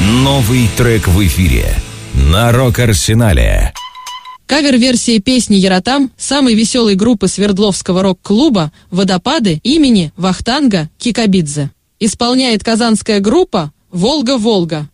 Новый трек в эфире на Рок-Арсенале. Кавер-версия песни «Яратам» самой веселой группы Свердловского рок-клуба «Водопады» имени Вахтанга Кикабидзе. Исполняет казанская группа «Волга-Волга».